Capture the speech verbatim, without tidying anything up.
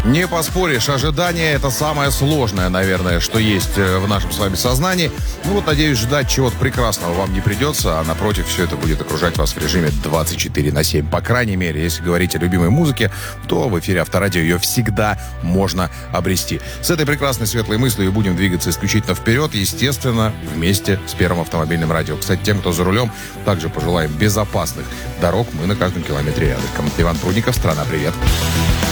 Не поспоришь, ожидание — это самое сложное, наверное, что есть в нашем с вами сознании. Ну вот, надеюсь, ждать чего-то прекрасного вам не придется, а напротив, все это будет окружать вас в режиме двадцать четыре на семь. По крайней мере, если говорить о любимой музыке, то в эфире Авторадио ее всегда можно обрести. С этой прекрасной светлой мыслью будем двигаться исключительно вперед, естественно, вместе с Первым автомобильным радио. Кстати, тем, кто за рулем, также пожелаем безопасных дорог. Мы на каждом километре рядом. Иван Прудников, «Страна, привет».